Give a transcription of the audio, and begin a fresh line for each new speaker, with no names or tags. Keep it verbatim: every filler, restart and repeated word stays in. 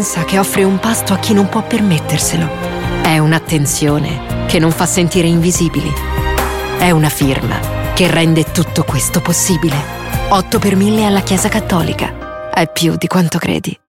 Sa che offre un pasto a chi non può permetterselo. È un'attenzione che non fa sentire invisibili. È una firma che rende tutto questo possibile. otto per mille alla Chiesa Cattolica. È più di quanto credi.